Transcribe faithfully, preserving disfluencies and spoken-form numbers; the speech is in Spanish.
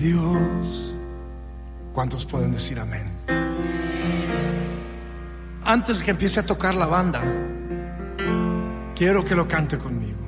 Dios. ¿Cuántos pueden decir amén? Antes que empiece a tocar la banda, quiero que lo cante conmigo.